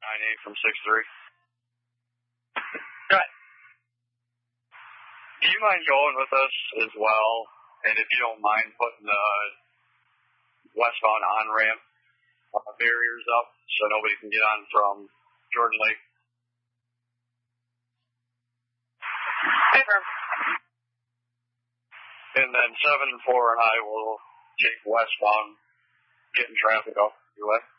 98 from 6-3. Good. Do you mind going with us as well? And if you don't mind putting the westbound on-ramp barriers up so nobody can get on from Jordan Lake. Confirm. And then 7 and 4 and I will take westbound, getting traffic off your way.